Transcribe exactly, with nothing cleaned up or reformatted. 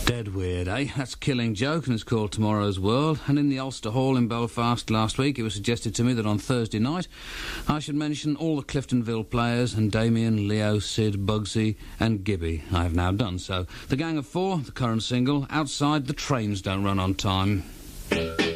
Dead weird, eh? That's Killing Joke, and it's called Tomorrow's World. And in the Ulster Hall in Belfast last week, it was suggested to me that on Thursday night I should mention all the Cliftonville players and Damien, Leo, Sid, Bugsy and Gibby. I have now done so. The Gang of Four, the current single, Outside the Trains Don't Run on Time.